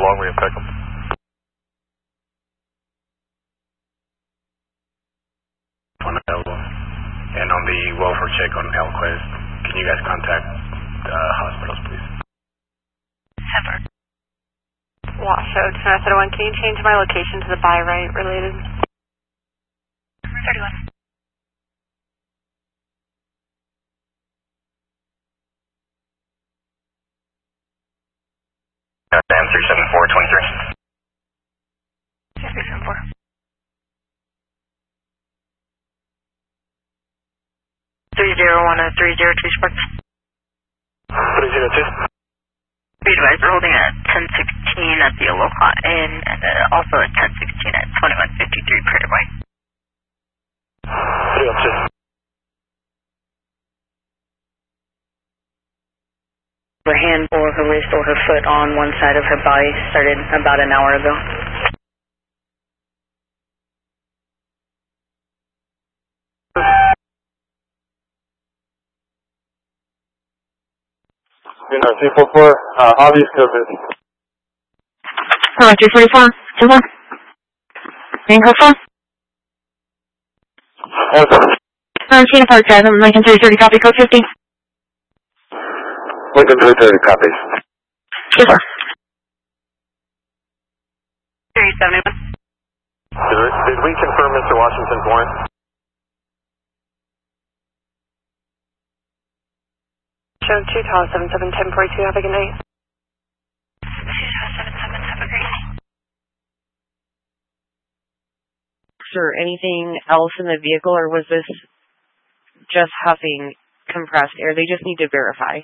long way in Peckham. And on the welfare check on Elquest, can you guys contact hospitals, please? Ever. Washoe, 2931, can you change my location to the buy right related? 31. M37423. 374. Three zero one 302 Sparks. 302. Be advised, we're holding at 1016 at the Aloha Inn and also at 1016 at 2153 Crater Way. 302. Her hand or her wrist or her foot on one side of her body started about an hour ago. Unit 344, obvious code busy. 344, Silva. Name her phone? Cedar Park Drive, Lincoln 330, copy code 50. Lincoln 330, copies. Silva. 371. Did we confirm Mr. Washington's warrant? Show 2 Tall 77 1042, have a good night. 2 Tall 77, have a great night. Sir, anything else in the vehicle, or was this just huffing compressed air? They just need to verify.